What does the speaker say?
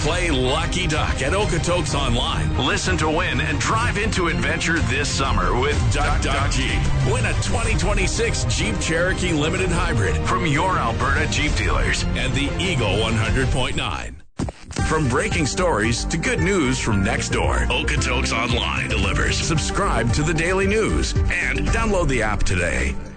Play Lucky Duck at Okotoks Online. Listen to win and drive into adventure this summer with Duck Duck Jeep. Win a 2026 Jeep Cherokee Limited Hybrid from your Alberta Jeep dealers and the Eagle 100.9. From breaking stories to good news from next door, Okotoks Online delivers. Subscribe to the Daily News and download the app today.